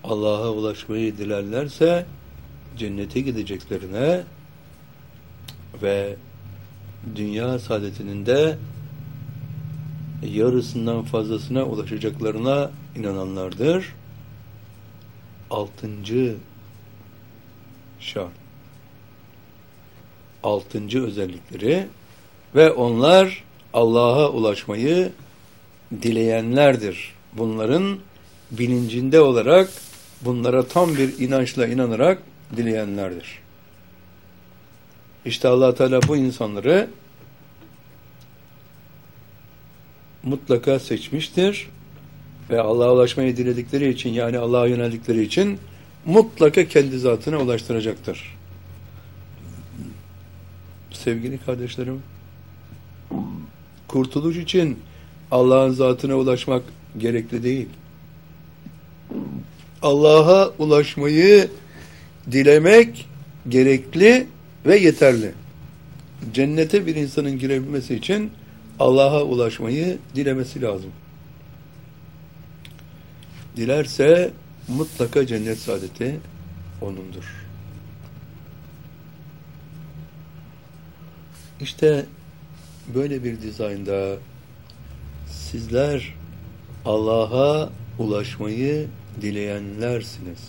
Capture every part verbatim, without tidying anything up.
Allah'a ulaşmayı dilerlerse cennete gideceklerine ve dünya saadetinin de yarısından fazlasına ulaşacaklarına inananlardır. Altıncı şart. Altıncı özellikleri ve onlar Allah'a ulaşmayı dileyenlerdir. Bunların bilincinde olarak bunlara tam bir inançla inanarak dileyenlerdir. İşte Allah Teala bu insanları mutlaka seçmiştir ve Allah'a ulaşmayı diledikleri için, yani Allah'a yöneldikleri için mutlaka kendi zatına ulaştıracaktır. Sevgili kardeşlerim, kurtuluş için Allah'ın zatına ulaşmak gerekli değil. Allah'a ulaşmayı dilemek gerekli ve yeterli. Cennete bir insanın girebilmesi için Allah'a ulaşmayı dilemesi lazım. Dilerse mutlaka cennet saadeti onundur. İşte böyle bir dizaynda sizler Allah'a ulaşmayı dileyenlersiniz.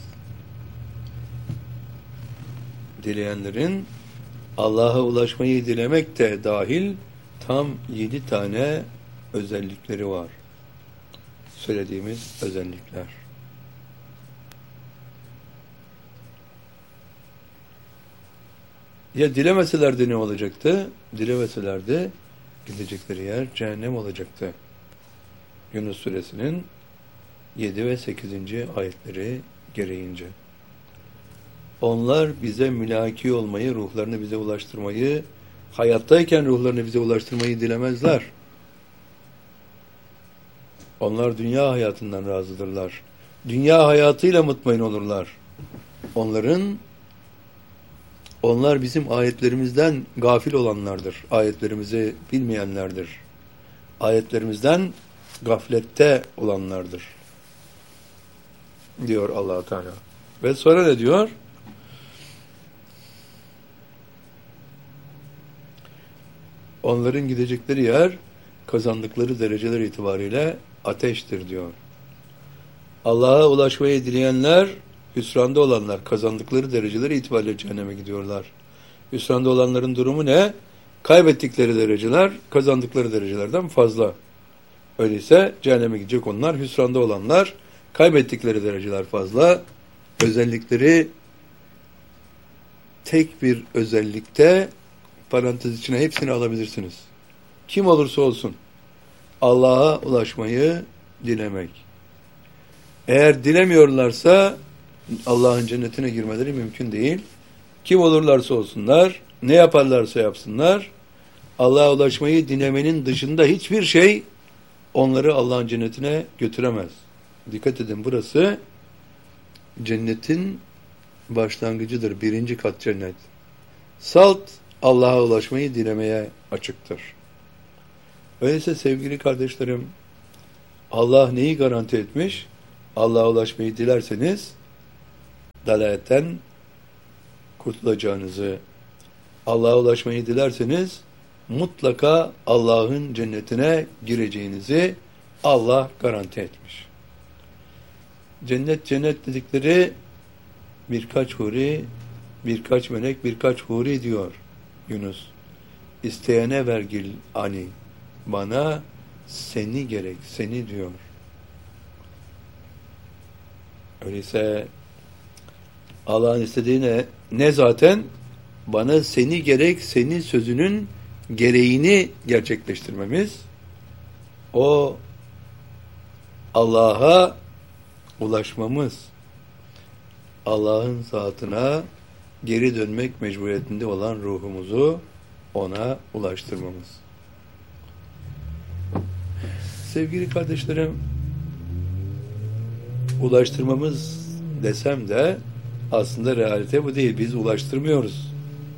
Dileyenlerin Allah'a ulaşmayı dilemek de dahil tam yedi tane özellikleri var. Söylediğimiz özellikler. Ya dilemeselerdi ne olacaktı? Dilemeselerdi gidecekleri yer cehennem olacaktı. Yunus suresinin yedi ve sekizinci ayetleri gereğince. Onlar bize mülaki olmayı, ruhlarını bize ulaştırmayı, hayattayken ruhlarını bize ulaştırmayı dilemezler. Onlar dünya hayatından razıdırlar. Dünya hayatıyla mutmain olurlar. Onların onlar bizim ayetlerimizden gafil olanlardır. Ayetlerimizi bilmeyenlerdir. Ayetlerimizden gaflette olanlardır. Diyor Allah Teala. Ve sonra ne diyor? Onların gidecekleri yer kazandıkları dereceler itibariyle ateştir diyor. Allah'a ulaşmayı dileyenler, hüsranda olanlar kazandıkları dereceler itibariyle cehenneme gidiyorlar. Hüsranda olanların durumu ne? Kaybettikleri dereceler kazandıkları derecelerden fazla. Öyleyse cehenneme gidecek onlar. Hüsranda olanlar kaybettikleri dereceler fazla. Özellikleri tek bir özellikte, parantez içine hepsini alabilirsiniz. Kim olursa olsun Allah'a ulaşmayı dilemek. Eğer dilemiyorlarsa Allah'ın cennetine girmeleri mümkün değil. Kim olurlarsa olsunlar, ne yaparlarsa yapsınlar, Allah'a ulaşmayı dilemenin dışında hiçbir şey onları Allah'ın cennetine götüremez. Dikkat edin, burası cennetin başlangıcıdır. Birinci kat cennet. Salt Allah'a ulaşmayı dilemeye açıktır. Öyleyse sevgili kardeşlerim, Allah neyi garanti etmiş? Allah'a ulaşmayı dilerseniz dalaletten kurtulacağınızı, Allah'a ulaşmayı dilerseniz mutlaka Allah'ın cennetine gireceğinizi Allah garanti etmiş. Cennet cennet dedikleri birkaç huri, birkaç melek, birkaç huri diyor Yunus. İsteyene vergil ani, bana seni gerek, seni diyor. Öyleyse Allah'ın istediği ne? Ne zaten? Bana seni gerek, senin sözünün gereğini gerçekleştirmemiz. O Allah'a ulaşmamız. Allah'ın zatına geri dönmek mecburiyetinde olan ruhumuzu ona ulaştırmamız. Sevgili kardeşlerim, ulaştırmamız desem de aslında realite bu değil. Biz ulaştırmıyoruz.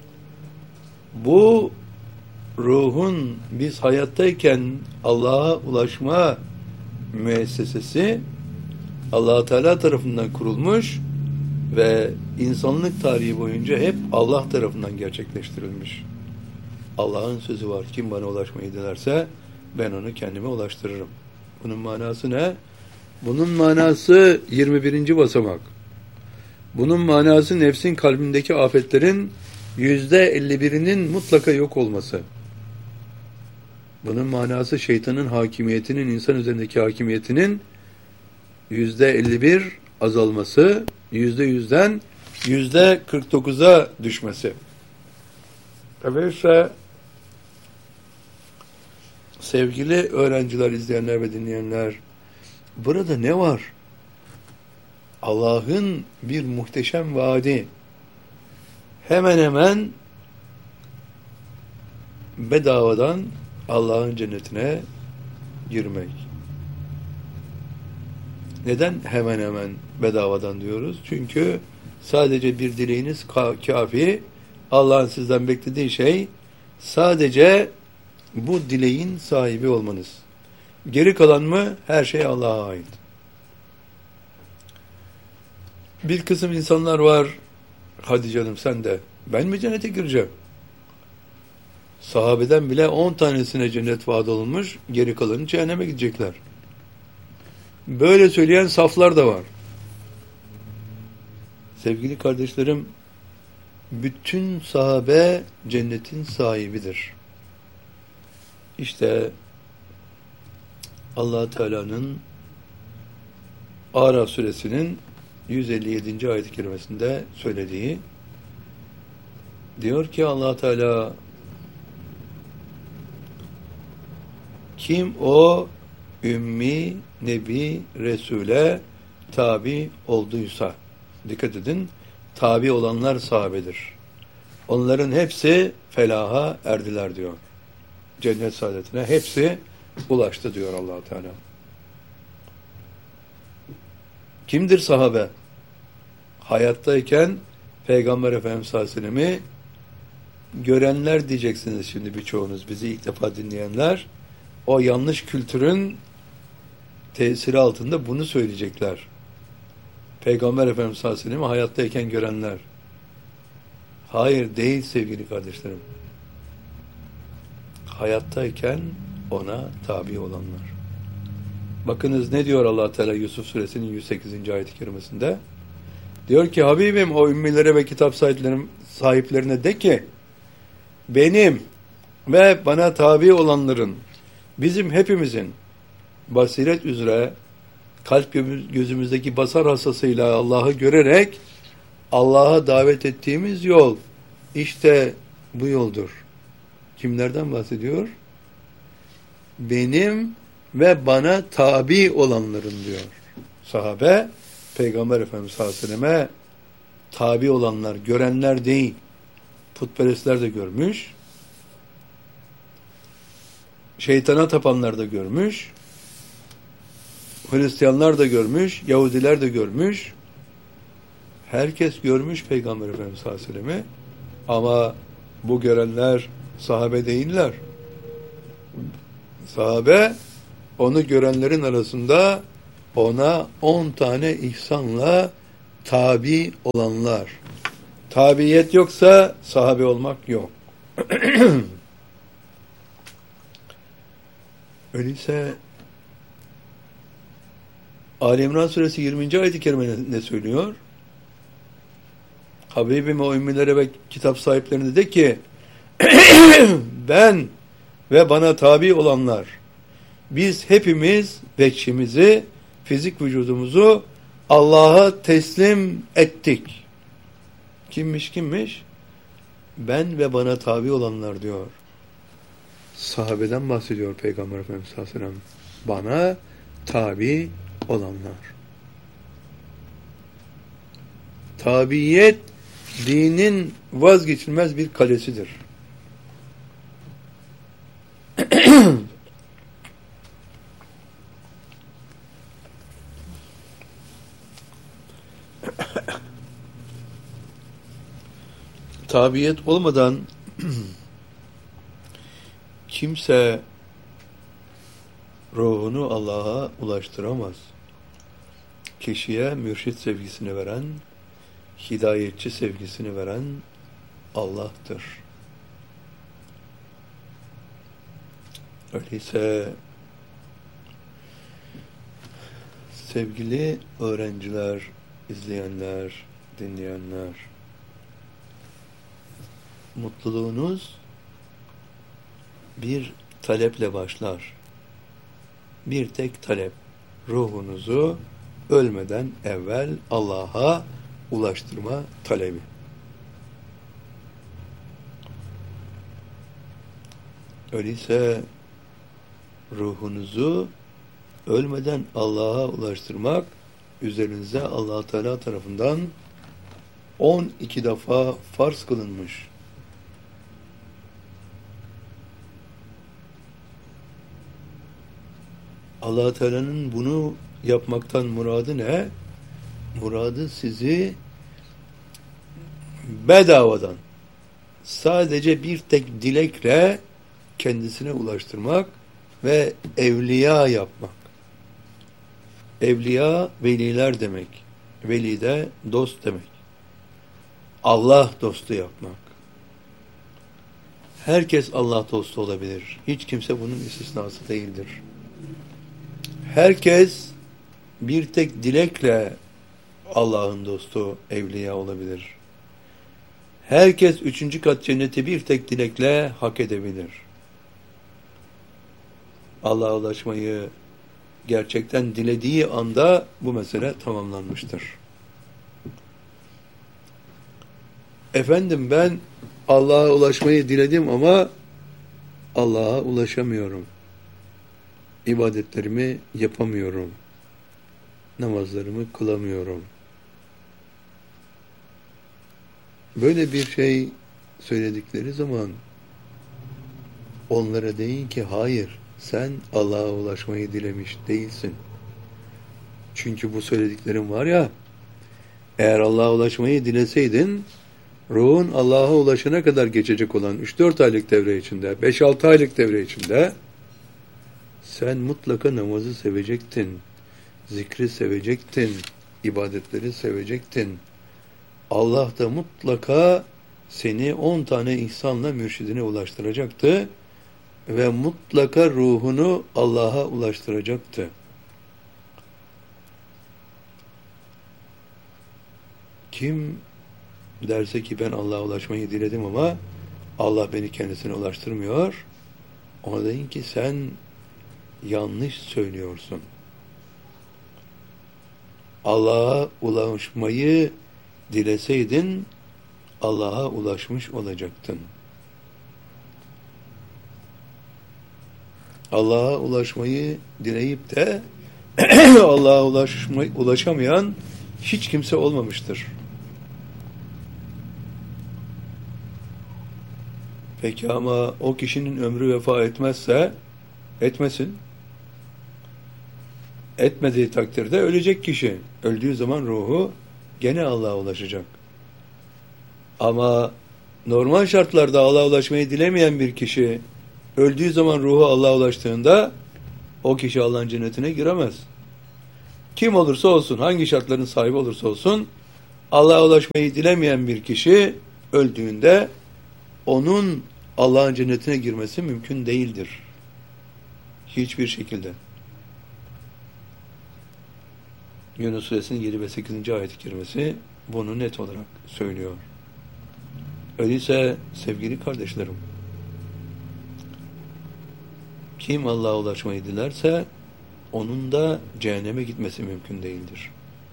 Bu ruhun biz hayattayken Allah'a ulaşma müessesesi Allah Teala tarafından kurulmuş ve insanlık tarihi boyunca hep Allah tarafından gerçekleştirilmiş. Allah'ın sözü var. Kim bana ulaşmayı dilerse ben onu kendime ulaştırırım. Bunun manası ne? Bunun manası yirmi birinci basamak. Bunun manası nefsin kalbindeki afetlerin yüzde elli birinin mutlaka yok olması. Bunun manası şeytanın hakimiyetinin, insan üzerindeki hakimiyetinin yüzde elli bir azalması, yüzde yüzden yüzde kırk dokuza düşmesi. Öyleyse sevgili öğrenciler, izleyenler ve dinleyenler, burada ne var? Allah'ın bir muhteşem vaadi. Hemen hemen bedavadan Allah'ın cennetine girmek. Neden hemen hemen bedavadan diyoruz? Çünkü sadece bir dileğiniz kafi. Allah'ın sizden beklediği şey sadece bu dileğin sahibi olmanız. Geri kalan mı? Her şey Allah'a ait. Bir kısım insanlar var, hadi canım sen de, ben mi cennete gireceğim? Sahabeden bile on tanesine cennet vaat olunmuş, geri kalanı cehenneme gidecekler. Böyle söyleyen saflar da var. Sevgili kardeşlerim, bütün sahabe cennetin sahibidir. İşte Allah Teala'nın Araf suresinin yüz elli yedinci ayet-i kerimesinde söylediği, diyor ki Allah Teala, kim o ümmi, nebi, resule tabi olduysa, dikkat edin, tabi olanlar sahabedir. Onların hepsi felaha erdiler diyor. Cennet saadetine hepsi ulaştı diyor Allah Teala. Kimdir sahabe? Hayattayken Peygamber Efendimiz sallallahu aleyhi ve sellem'i görenler diyeceksiniz şimdi birçoğunuz, bizi ilk defa dinleyenler. O yanlış kültürün tesiri altında bunu söyleyecekler. Peygamber Efendimiz sallallahu aleyhi ve sellem'i hayattayken görenler. Hayır, değil sevgili kardeşlerim. Hayattayken ona tabi olanlar. Bakınız ne diyor Allah Teala Yusuf suresinin yüz sekizinci ayet-i kerimesinde. Diyor ki Habibim o ümmilere ve kitap sahiplerine de ki benim ve bana tabi olanların, bizim hepimizin basiret üzere kalp gözümüzdeki basar hasasıyla Allah'ı görerek Allah'a davet ettiğimiz yol işte bu yoldur. Kimlerden bahsediyor? Benim ve bana tabi olanların diyor. Sahabe, Peygamber Efendimiz sallallahu aleyhi ve selleme tabi olanlar, görenler değil. Putperestler de görmüş. Şeytana tapanlar da görmüş. Hristiyanlar da görmüş. Yahudiler de görmüş. Herkes görmüş Peygamber Efendimiz sallallahu aleyhi ve sellem'i. Ama bu görenler sahabe değiller. Sahabe onu görenlerin arasında ona on tane ihsanla tabi olanlar. Tabiyet yoksa sahabe olmak yok. Öyleyse Ali İmran suresi yirminci ayet-i kerime ne söylüyor? Habibim o ümmilere ve kitap sahiplerine de ki ben ve bana tabi olanlar, biz hepimiz veçhimizi, fizik vücudumuzu Allah'a teslim ettik. Kimmiş kimmiş? Ben ve bana tabi olanlar diyor. Sahabeden bahsediyor Peygamber Efendimiz sallallahu aleyhi ve sellem. Bana tabi olanlar. Tabiyet dinin vazgeçilmez bir kalesidir. Tabiyet olmadan kimse ruhunu Allah'a ulaştıramaz. kişiye mürşit sevgisini veren, hidayetçi sevgisini veren Allah'tır. Öyleyse sevgili öğrenciler, izleyenler, dinleyenler, mutluluğunuz bir taleple başlar. Bir tek talep, ruhunuzu ölmeden evvel Allah'a ulaştırma talebi. Öyleyse ruhunuzu ölmeden Allah'a ulaştırmak üzerinize Allah Teala tarafından on iki defa farz kılınmış. Allah Teala'nın bunu yapmaktan muradı ne? Muradı sizi bedavadan sadece bir tek dilekle kendisine ulaştırmak ve evliya yapmak. Evliya veliler demek. Veli de dost demek. Allah dostu yapmak. Herkes Allah dostu olabilir. Hiç kimse bunun istisnası değildir. Herkes bir tek dilekle Allah'ın dostu, evliya olabilir. Herkes üçüncü kat cenneti bir tek dilekle hak edebilir. Allah'a ulaşmayı gerçekten dilediği anda bu mesele tamamlanmıştır. Efendim ben Allah'a ulaşmayı diledim ama Allah'a ulaşamıyorum. İbadetlerimi yapamıyorum. Namazlarımı kılamıyorum. Böyle bir şey söyledikleri zaman onlara deyin ki hayır, sen Allah'a ulaşmayı dilemiş değilsin. Çünkü bu söylediklerim var ya, eğer Allah'a ulaşmayı dileseydin, ruhun Allah'a ulaşana kadar geçecek olan üç dört aylık devre içinde, beş altı aylık devre içinde sen mutlaka namazı sevecektin, zikri sevecektin, ibadetleri sevecektin. Allah da mutlaka seni on tane ihsanla mürşidine ulaştıracaktı ve mutlaka ruhunu Allah'a ulaştıracaktı. Kim derse ki ben Allah'a ulaşmayı diledim ama Allah beni kendisine ulaştırmıyor, ona deyin ki sen yanlış söylüyorsun. Allah'a ulaşmayı dileseydin Allah'a ulaşmış olacaktın. Allah'a ulaşmayı dileyip de Allah'a ulaşmayı, ulaşamayan hiç kimse olmamıştır. Peki ama o kişinin ömrü vefa etmezse etmesin. Etmediği takdirde ölecek kişi. Öldüğü zaman ruhu gene Allah'a ulaşacak. Ama normal şartlarda Allah'a ulaşmayı dilemeyen bir kişi öldüğü zaman ruhu Allah'a ulaştığında o kişi Allah'ın cennetine giremez. Kim olursa olsun, hangi şartların sahibi olursa olsun Allah'a ulaşmayı dilemeyen bir kişi öldüğünde onun Allah'ın cennetine girmesi mümkün değildir. Hiçbir şekilde. Yunus Suresinin yedi ve sekizinci ayet-i kerimesi bunu net olarak söylüyor. Öyleyse sevgili kardeşlerim, kim Allah'a ulaşmayı dilerse onun da cehenneme gitmesi mümkün değildir.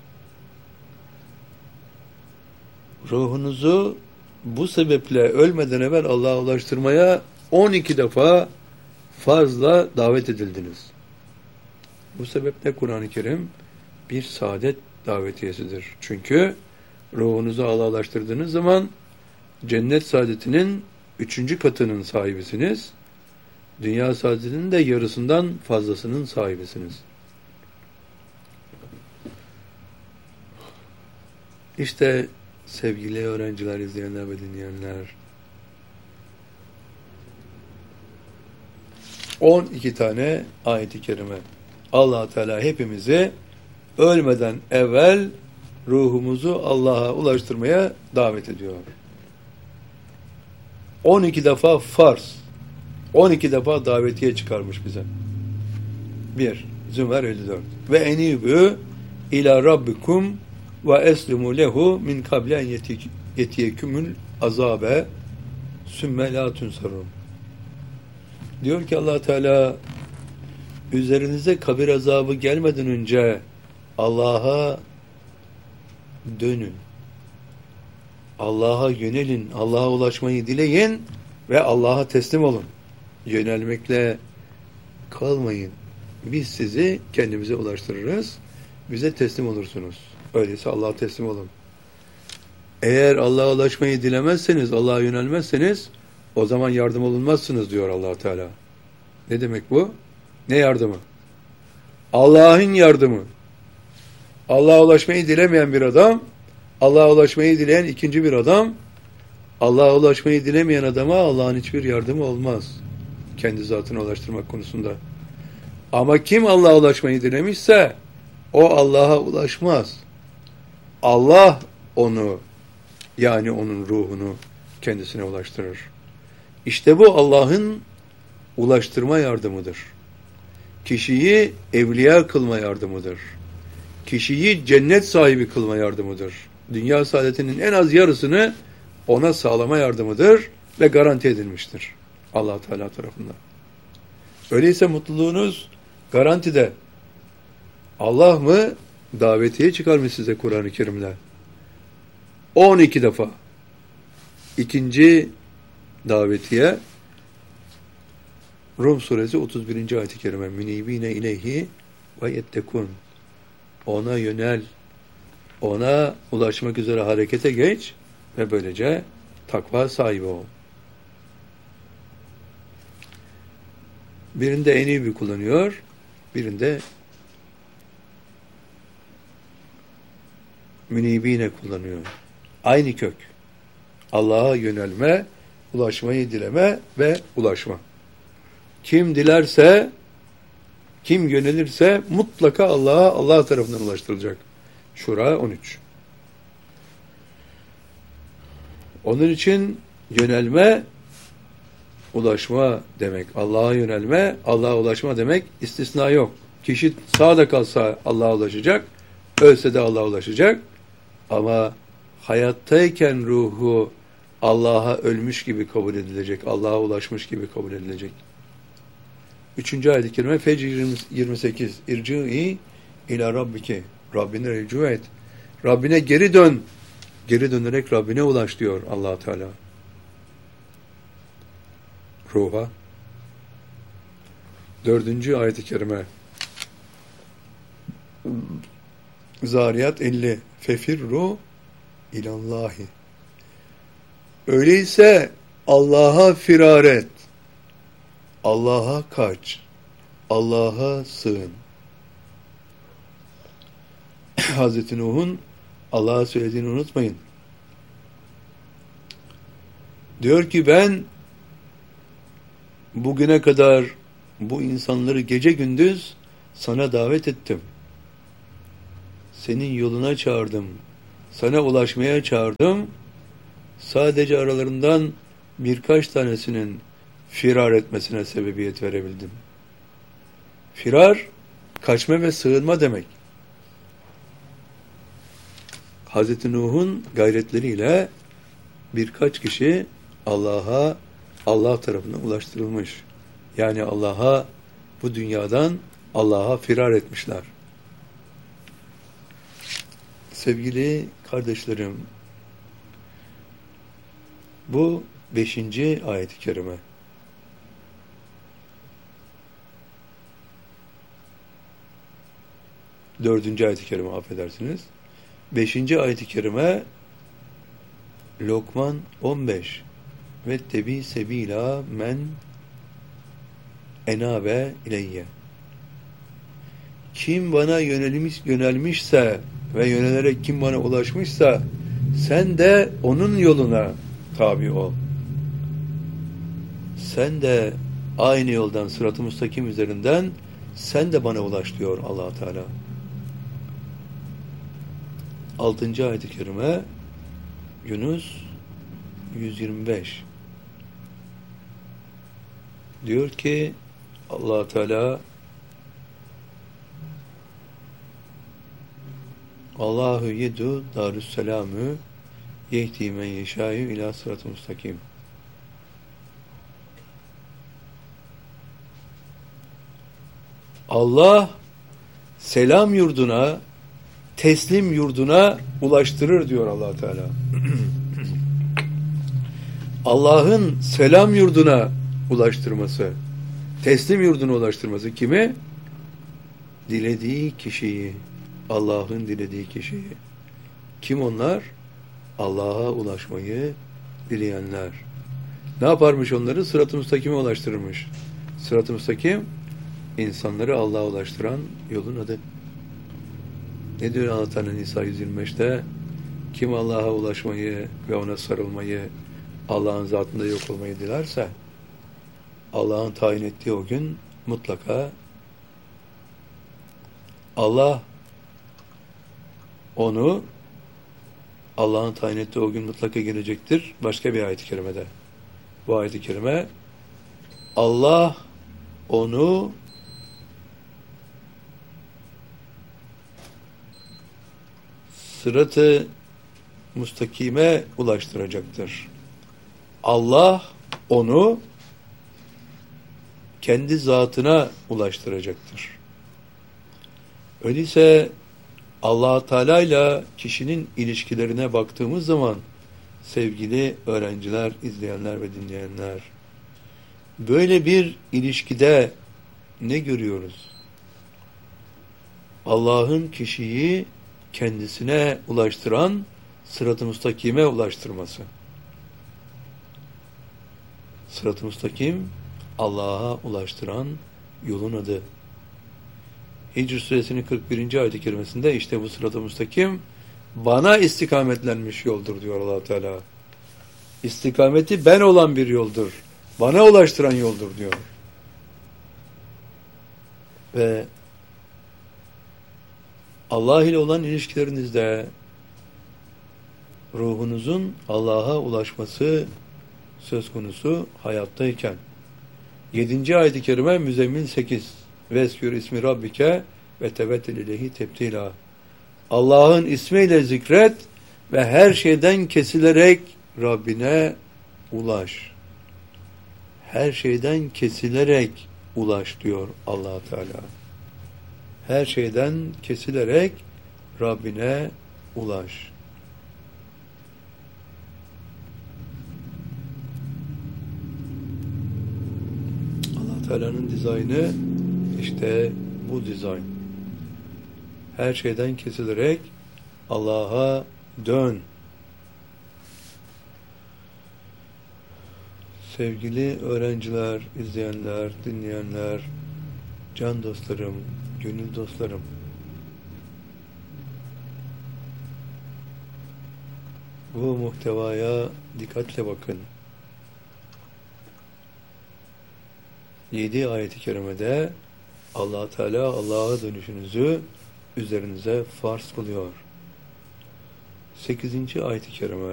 Ruhunuzu bu sebeple ölmeden evvel Allah'a ulaştırmaya on iki defa farzla davet edildiniz. Bu sebeple Kur'an-ı Kerim bir saadet davetiyesidir. Çünkü ruhunuzu Allah'a ulaştırdığınız zaman cennet saadetinin üçüncü katının sahibisiniz. Dünya saadetinin de yarısından fazlasının sahibisiniz. İşte sevgili öğrenciler, izleyenler ve dinleyenler, on iki tane ayet-i kerime Allah Teala hepimizi ölmeden evvel ruhumuzu Allah'a ulaştırmaya davet ediyor. on iki defa farz, on iki defa davetiye çıkarmış bize. bir. Zümer elli dört. Ve enibü ila rabbikum ve eslimu lehu min kable en yetiyekümül azabe sümme la tunsarun. Diyor ki Allah Teala, üzerinize kabir azabı gelmeden önce Allah'a dönün. Allah'a yönelin. Allah'a ulaşmayı dileyin ve Allah'a teslim olun. Yönelmekle kalmayın. Biz sizi kendimize ulaştırırız. Bize teslim olursunuz. Öyleyse Allah'a teslim olun. Eğer Allah'a ulaşmayı dilemezseniz, Allah'a yönelmezseniz o zaman yardım olunmazsınız diyor Allah Teala. Ne demek bu? Ne yardımı? Allah'ın yardımı. Allah'a ulaşmayı dilemeyen bir adam, Allah'a ulaşmayı dileyen ikinci bir adam, Allah'a ulaşmayı dilemeyen adama Allah'ın hiçbir yardımı olmaz. Kendi zatına ulaştırmak konusunda. Ama kim Allah'a ulaşmayı dilemişse o Allah'a ulaşmaz. Allah onu, yani onun ruhunu kendisine ulaştırır. İşte bu Allah'ın ulaştırma yardımıdır. Kişiyi evliya kılma yardımıdır. Kişiyi cennet sahibi kılma yardımıdır. Dünya saadetinin en az yarısını ona sağlama yardımıdır ve garanti edilmiştir Allah Teala tarafından. Öyleyse mutluluğunuz garantide. Allah mı davetiye çıkarmış size Kur'an-ı Kerim'le? on iki defa. İkinci davetiye Rum suresi otuz birinci ayet-i kerime. Münibine ileyhi ve yettekun. Ona yönel. Ona ulaşmak üzere harekete geç ve böylece takva sahibi ol. Birinde enibi kullanıyor, birinde münibine kullanıyor. Aynı kök. Allah'a yönelme, ulaşmayı dileme ve ulaşma. Kim dilerse, kim yönelirse mutlaka Allah'a, Allah tarafından ulaştırılacak. Şura on üç. Onun için yönelme, ulaşma demek. Allah'a yönelme, Allah'a ulaşma demek. İstisna yok. Kişi sağda kalsa Allah'a ulaşacak, ölse de Allah'a ulaşacak. Ama hayattayken ruhu Allah'a ölmüş gibi kabul edilecek, Allah'a ulaşmış gibi kabul edilecek. Üçüncü ayet-i kerime Fecr yirmi sekiz. İrci'i ila rabbike. Rabbine rücu et. Rabbine geri dön. Geri dönerek Rabbine ulaş diyor Allah Teala. Ruha. Dördüncü ayet-i kerime Zariyat elli. Fefirru ilallahi. Öyleyse Allah'a firar et. Allah'a kaç. Allah'a sığın. Hazreti Nuh'un Allah'a söylediğini unutmayın. Diyor ki ben bugüne kadar bu insanları gece gündüz sana davet ettim. Senin yoluna çağırdım. Sana ulaşmaya çağırdım. Sadece aralarından birkaç tanesinin firar etmesine sebebiyet verebildim. Firar, kaçma ve sığınma demek. Hazreti Nuh'un gayretleriyle birkaç kişi Allah'a, Allah tarafından ulaştırılmış. Yani Allah'a, bu dünyadan Allah'a firar etmişler. Sevgili kardeşlerim, bu beşinci ayet-i kerime. Dördüncü ayet-i kerime, affedersiniz. Beşinci ayet-i kerime Lokman on beş. Ve tebi sebila men enabe ileyye. Kim bana yönelmiş, yönelmişse ve yönelerek kim bana ulaşmışsa sen de onun yoluna tabi ol. Sen de aynı yoldan, sırat-ı müstakim üzerinden sen de bana ulaş diyor Allah Teala. altıncı ayet-i kerime Yunus yüz yirmi beş diyor ki Allah Teala Allahu yedu darüsselamü yehdi men yeşâ'yu ilâ sırat-ı mustakim. Allah selam yurduna, teslim yurduna ulaştırır diyor Allah Teala. Allah'ın selam yurduna ulaştırması, teslim yurduna ulaştırması kimi? Dilediği kişiyi, Allah'ın dilediği kişiyi. Kim onlar? Allah'a ulaşmayı dileyenler. Ne yaparmış onları? Sırat-ı müstakime ulaştırırmış. Sırat-ı müstakim, insanları Allah'a ulaştıran yolun adı. Ne diyor Allah Teala Nisa yüz yirmi beşte? Kim Allah'a ulaşmayı ve ona sarılmayı, Allah'ın zatında yok olmayı dilerse, Allah'ın tayin ettiği o gün mutlaka Allah onu Allah'ın tayin ettiği o gün mutlaka gelecektir. Başka bir ayet-i kerimede. Bu ayet-i kerime Allah onu sırat-ı mustakime ulaştıracaktır. Allah onu kendi zatına ulaştıracaktır. Öyleyse Allah Teala ile kişinin ilişkilerine baktığımız zaman sevgili öğrenciler, izleyenler ve dinleyenler, böyle bir ilişkide ne görüyoruz? Allah'ın kişiyi kendisine ulaştıran sırat-ı mustakime ulaştırması. Sırat-ı mustakim Allah'a ulaştıran yolun adı. Hicr suresinin kırk birinci ayet-i kerimesinde işte bu sırat-ı mustakim bana istikametlenmiş yoldur diyor Allah Teala. İstikameti ben olan bir yoldur. Bana ulaştıran yoldur diyor. Ve Allah ile olan ilişkilerinizde ruhunuzun Allah'a ulaşması söz konusu hayattayken. Yedinci ayet-i kerime Müzzemmil sekiz. Veskür ismi Rabbike ve tevettel ileyhi tebtila. Allah'ın ismiyle zikret ve her şeyden kesilerek Rabbine ulaş. Her şeyden kesilerek ulaş diyor Allah Teala. Her şeyden kesilerek Rabbine ulaş. Allah Teala'nın dizaynı işte bu dizayn. Her şeyden kesilerek Allah'a dön. Sevgili öğrenciler, izleyenler, dinleyenler, can dostlarım, gönül dostlarım. Bu muhtevaya dikkatle bakın. Yedi ayet-i kerimede Allah Teala Allah'a dönüşünüzü üzerinize farz kılıyor. Sekizinci ayet-i kerime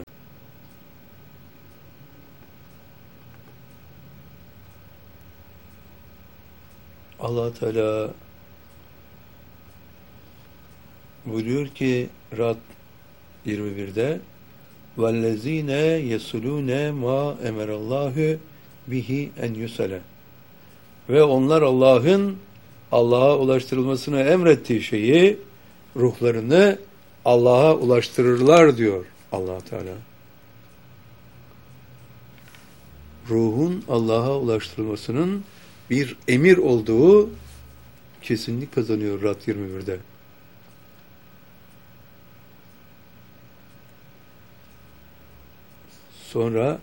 Allah Teala buyuruyor ki Rad yirmi birde وَالَّذ۪ينَ يَسُلُونَ مَا اَمَرَ اللّٰهُ bihi en yusale. Ve onlar Allah'ın Allah'a ulaştırılmasını emrettiği şeyi, ruhlarını Allah'a ulaştırırlar diyor Allah Teala. Ruhun Allah'a ulaştırılmasının bir emir olduğu kesinlik kazanıyor Rad yirmi birde. Sonra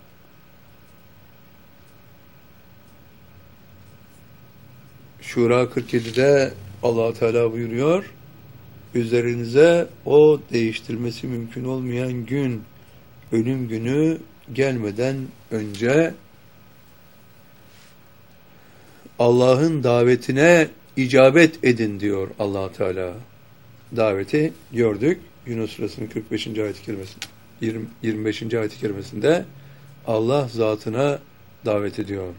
Şura kırk yedide Allah Teala buyuruyor, üzerinize o değiştirmesi mümkün olmayan gün, ölüm günü gelmeden önce Allah'ın davetine icabet edin diyor Allah Teala. Daveti gördük. Yunus Suresinin kırk beşinci ayet-i kerimesinde, yirmi beşinci ayet-i kerimesinde Allah zatına davet ediyor.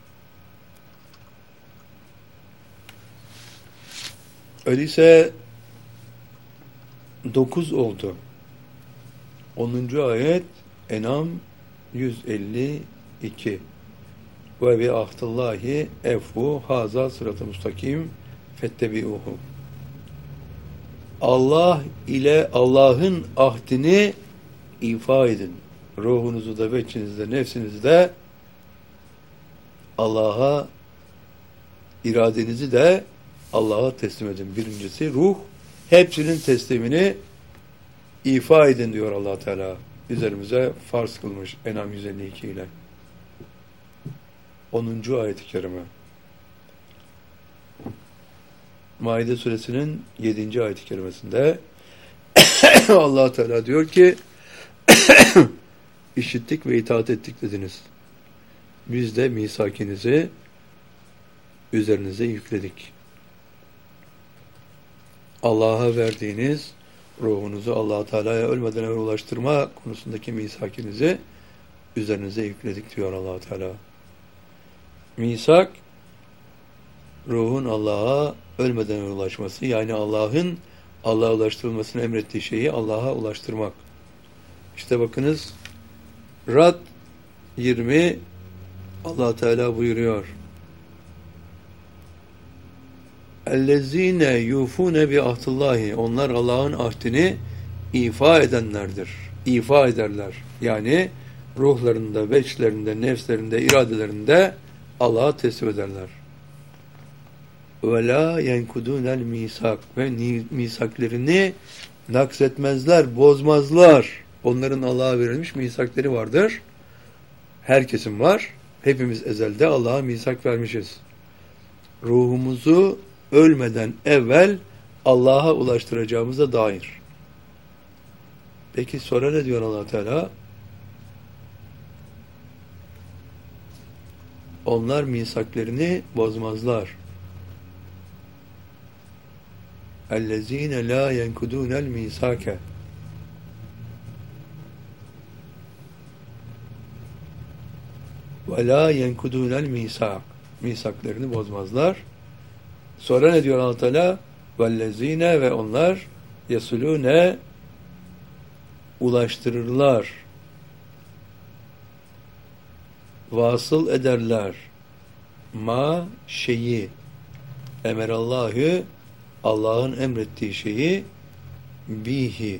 Öyleyse dokuz oldu. onuncu ayet En'am yüz elli iki. Ve bi ahdillahi efu haza sırat-ı mustakim fettebi'uhu. Allah ile Allah'ın ahdini ifa edin. Ruhunuzu da, beçinizde, nefsinizde Allah'a, iradenizi de Allah'a teslim edin. Birincisi ruh, hepsinin teslimini ifa edin diyor Allah Teala. Üzerimize farz kılmış En'am yüz elli iki ile. onuncu ayet-i kerime. Maide suresinin yedinci ayet-i kerimesinde Allah Teala diyor ki işittik ve itaat ettik dediniz. Biz de misakinizi üzerinize yükledik. Allah'a verdiğiniz ruhunuzu Allah Teala'ya ölmeden evvel ulaştırma konusundaki misakinizi üzerinize yükledik diyor Allah Teala. Misak, ruhun Allah'a ölmeden evvel ulaşması, yani Allah'ın Allah'a ulaştırılmasını emrettiği şeyi Allah'a ulaştırmak. İşte bakınız Rad yirmi Allah Teala buyuruyor. اَلَّذ۪ينَ يُوفُونَ بِعَهْدِ. Onlar Allah'ın ahdini ifa edenlerdir. İfa ederler. Yani ruhlarında, veçlerinde, nefslerinde, iradelerinde Allah'a teslim ederler. وَلَا يَنْكُدُونَ الْمِيسَاقِ. Ve misaklerini naksetmezler, bozmazlar. Onların Allah'a verilmiş misakleri vardır. Herkesin var. Hepimiz ezelde Allah'a misak vermişiz. Ruhumuzu ölmeden evvel Allah'a ulaştıracağımıza dair. Peki sonra ne diyor Allah Teala? Onlar misaklerini bozmazlar. اَلَّذ۪ينَ لَا يَنْكُدُونَ الْمِيسَاكَ. وَلَا يَنْكُدُونَ الْمِيسَاكَ. Misaklerini bozmazlar. Sonra ne diyor Allah Teala? وَالَّذ۪ينَ. Ve onlar يَسُلُونَ. Ulaştırırlar. Vasıl ederler. Ma şeyi. Emerallahü. Allah'ın emrettiği şeyi bihi.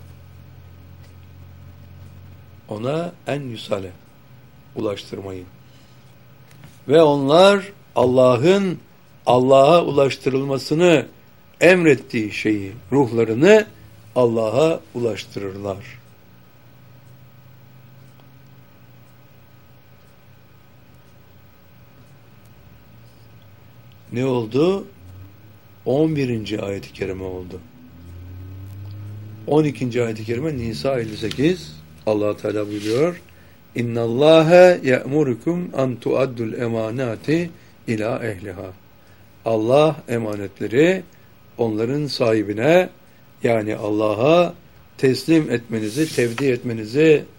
Ona en yusale. Ulaştırmayı. Ve onlar Allah'ın Allah'a ulaştırılmasını emrettiği şeyi, ruhlarını Allah'a ulaştırırlar. Ne oldu? on birinci ayet-i kerime oldu. on ikinci ayet-i kerime Nisa elli sekiz. Allah Teala buyuruyor: İnnallâhe ye'murukum an tuaddul emanati ila ehliha. Allah emanetleri onların sahibine, yani Allah'a teslim etmenizi, tevdi etmenizi